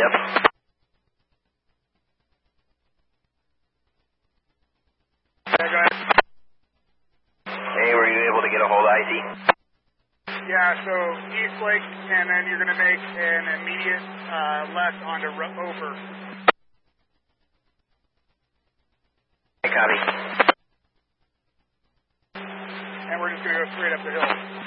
Yep. Yeah, go ahead. Hey, were you able to get a hold of IT? Yeah, so East Lake, and then you're going to make an immediate left onto Ophir. Hey, copy. And we're just going to go straight up the hill.